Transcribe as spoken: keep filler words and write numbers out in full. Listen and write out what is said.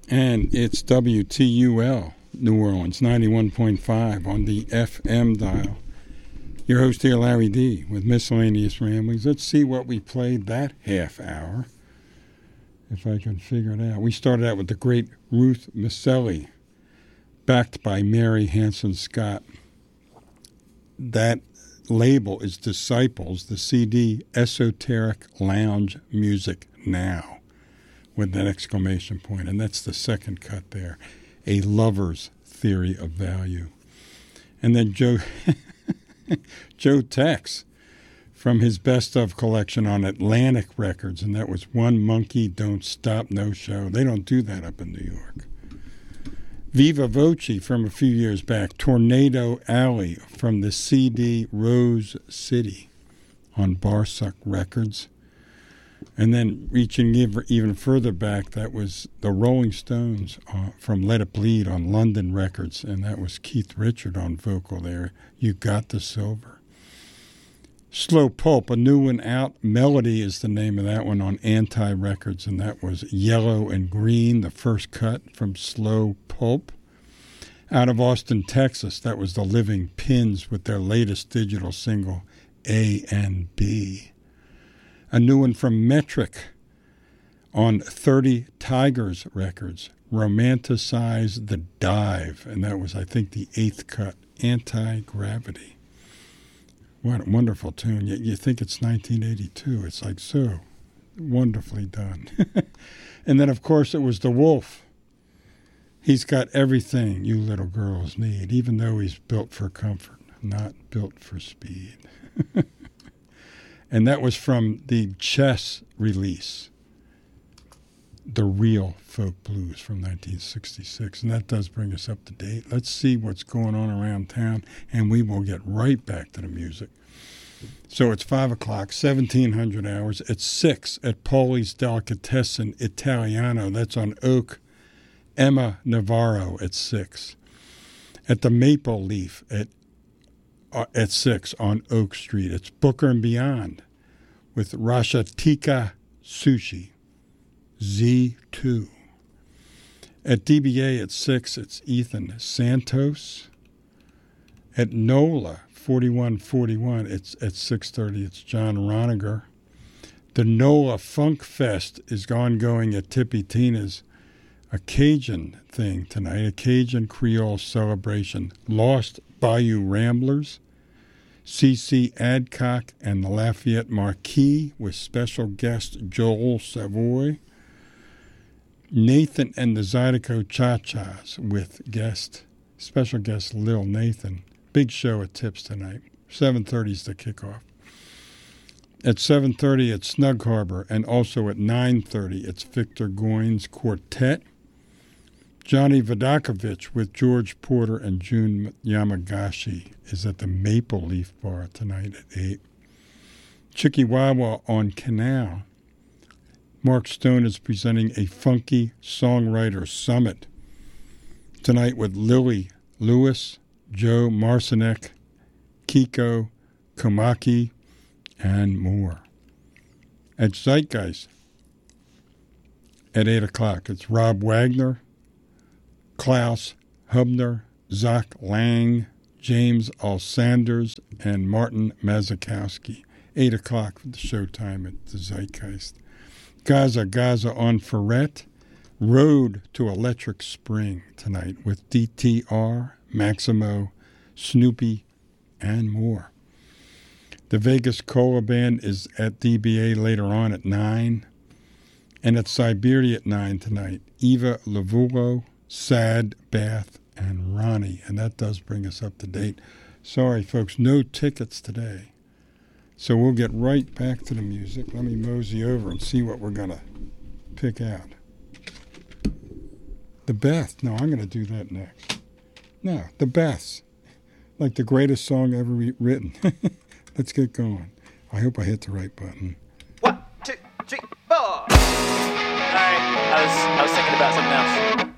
And it's W T U L, New Orleans, ninety-one point five on the F M dial. Your host here, Larry D, with Miscellaneous Ramblings. Let's see what we played that half hour, if I can figure it out. We started out with the great Ruth Maselli, backed by Mary Hanson Scott. That label is Disciples, the C D Esoteric Lounge Music Now, with that exclamation point, and that's the second cut there, A Lover's Theory of Value. And then Joe Joe Tex from his Best Of collection on Atlantic Records, and that was One Monkey Don't Stop No Show. They don't do that up in New York. Viva Voce from a few years back, Tornado Alley from the C D Rose City on Barsuck Records. And then reaching even further back, that was the Rolling Stones uh, from Let It Bleed on London Records, and that was Keith Richard on vocal there. You Got the Silver. Slow Pulp, a new one out. Melody is the name of that one on Anti Records, and that was Yellow and Green, the first cut from Slow Pulp. Out of Austin, Texas, that was the Living Pins with their latest digital single, A and B. A new one from Metric on thirty Tigers Records, Romanticize the Dive, and that was, I think, the eighth cut, Anti-Gravity. What a wonderful tune. You, you think it's nineteen eighty-two. It's like so wonderfully done. And then, of course, it was The Wolf. He's got everything you little girls need, even though he's built for comfort, not built for speed. And that was from the Chess release, The Real Folk Blues from nineteen sixty-six. And that does bring us up to date. Let's see what's going on around town, and we will get right back to the music. So it's five o'clock, seventeen hundred hours. It's six at Pauli's Delicatessen Italiano. That's on Oak. Emma Navarro at six. At the Maple Leaf at uh, at six on Oak Street. It's Booker and Beyond with Rashatika Sushi. Z two. At D B A at six, it's Ethan Santos. At NOLA forty-one forty-one, it's at six thirty, it's John Roniger. The NOLA Funk Fest is ongoing at Tippy Tina's, a Cajun thing tonight, a Cajun Creole celebration. Lost Bayou Ramblers, C C Adcock and the Lafayette Marquis with special guest Joel Savoy. Nathan and the Zydeco Cha-Chas with guest, special guest Lil Nathan. Big show at Tips tonight. seven thirty is the kickoff. At seven thirty, it's Snug Harbor, and also at nine thirty, it's Victor Goines Quartet. Johnny Vodakovich with George Porter and June Yamagashi is at the Maple Leaf Bar tonight at eight. Chickawawa on Canal. Mark Stone is presenting a Funky Songwriter Summit tonight with Lily Lewis, Joe Marcinek, Kiko Komaki, and more. At Zeitgeist at eight o'clock, it's Rob Wagner, Klaus Hubner, Zach Lang, James Alsanders, and Martin Mazakowski. eight o'clock for the showtime at the Zeitgeist. Gaza Gaza on Ferret, Road to Electric Spring tonight with D T R, Maximo, Snoopy, and more. The Vegas Cola Band is at D B A later on at nine. And at Siberia at nine tonight, Eva Lavulo, Sad, Bath, and Ronnie. And that does bring us up to date. Sorry, folks, no tickets today. So we'll get right back to the music. Let me mosey over and see what we're going to pick out. The Beth. No, I'm going to do that next. No, The Beths. Like the greatest song ever re- written. Let's get going. I hope I hit the right button. One, two, three, four. All right, I was, I was thinking about something else.